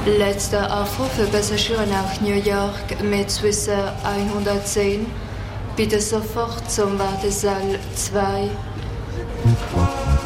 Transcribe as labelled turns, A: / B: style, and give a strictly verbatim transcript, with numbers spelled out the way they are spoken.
A: Letzter Aufruf für Passagiere nach New York mit Swissair hundertzehn. Bitte sofort zum Wartesaal zwei.